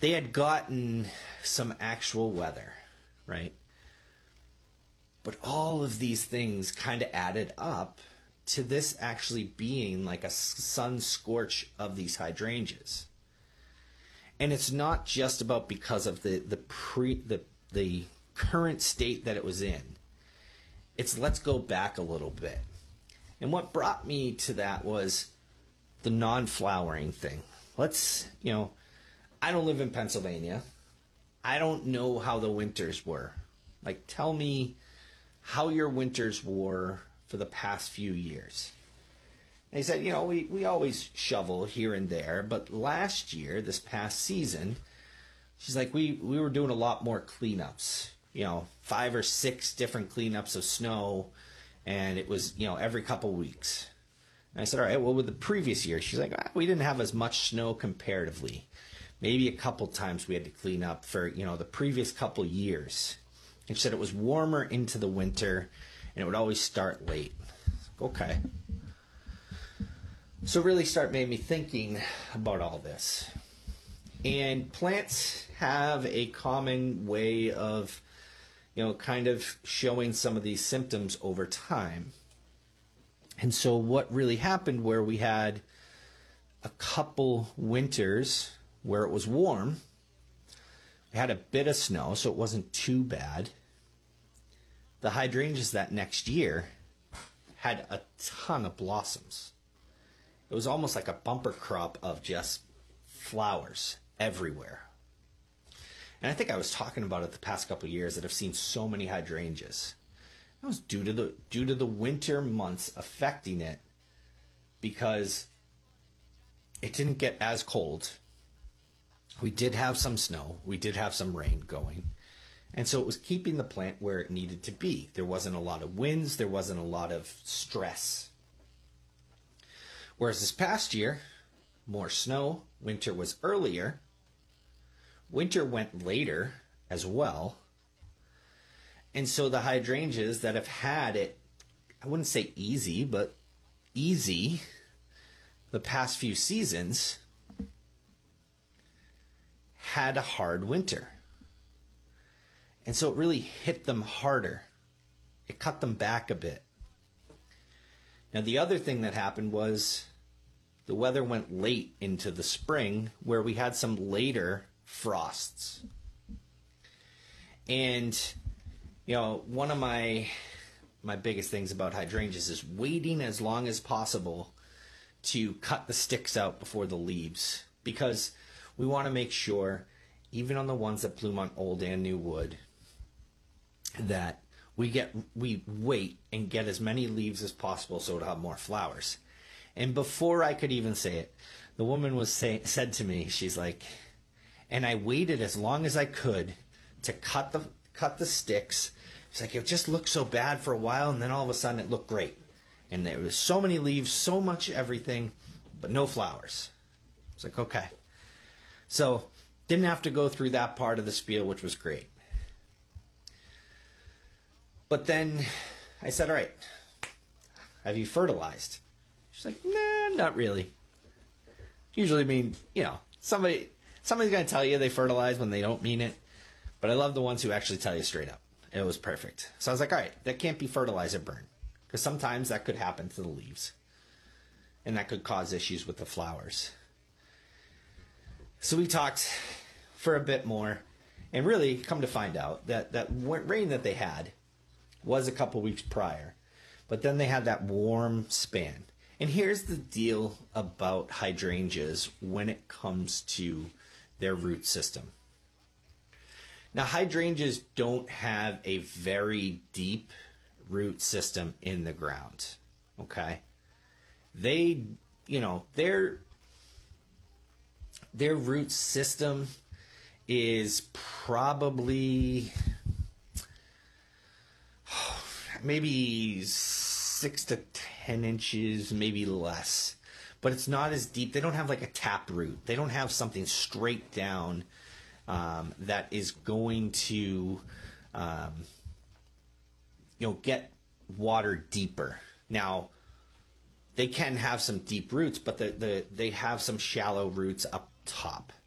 they had gotten some actual weather, right? But all of these things kind of added up to this actually being like a sun scorch of these hydrangeas. And it's not just about because of the current state that it was in. It's let's go back a little bit. And what brought me to that was the non-flowering thing. I don't live in Pennsylvania. I don't know how the winters were. Like, tell me how your winters were for the past few years. And he said, we always shovel here and there, but last year, this past season, she's like, we were doing a lot more cleanups, 5 or 6 different cleanups of snow, and it was, every couple weeks. And I said, all right, well, with the previous year, she's like, we didn't have as much snow comparatively. Maybe a couple times we had to clean up for, the previous couple years. And she said it was warmer into the winter, and it would always start late. Okay. So really made me thinking about all this. And plants have a common way of, kind of showing some of these symptoms over time. And so what really happened where we had a couple winters where it was warm, we had a bit of snow, so it wasn't too bad. The hydrangeas that next year had a ton of blossoms. It was almost like a bumper crop of just flowers everywhere. And I think I was talking about it the past couple of years that I've seen so many hydrangeas. That was due to the winter months affecting it, because it didn't get as cold. We did have some snow. We did have some rain going. And so it was keeping the plant where it needed to be. There wasn't a lot of winds. There wasn't a lot of stress. Whereas this past year, more snow. Winter was earlier. Winter went later as well. And so the hydrangeas that have had it, I wouldn't say easy, but easy the past few seasons, had a hard winter. And so it really hit them harder. It cut them back a bit. Now, the other thing that happened was the weather went late into the spring, where we had some later frosts. And, one of my biggest things about hydrangeas is waiting as long as possible to cut the sticks out before the leaves, because we want to make sure, even on the ones that bloom on old and new wood, that we wait and get as many leaves as possible so it'll have more flowers. And before I could even say it, the woman said to me, she's like, and I waited as long as I could to cut the sticks. She's like, it just looked so bad for a while, and then all of a sudden it looked great. And there was so many leaves, so much everything, but no flowers. It's like, okay. So didn't have to go through that part of the spiel, which was great. But then I said, all right, have you fertilized? She's like, nah, not really. Usually mean, somebody's going to tell you they fertilize when they don't mean it. But I love the ones who actually tell you straight up. It was perfect. So I was like, all right, that can't be fertilizer burn, because sometimes that could happen to the leaves, and that could cause issues with the flowers. So we talked for a bit more, and really come to find out that rain that they had was a couple weeks prior, but then they had that warm span. And here's the deal about hydrangeas when it comes to their root system. Now, hydrangeas don't have a very deep root system in the ground, okay? They, their root system is probably maybe 6 to 10 inches, maybe less. But it's not as deep. They don't have like a tap root. They don't have something straight down that is going to, get water deeper. Now, they can have some deep roots, but they have some shallow roots up top.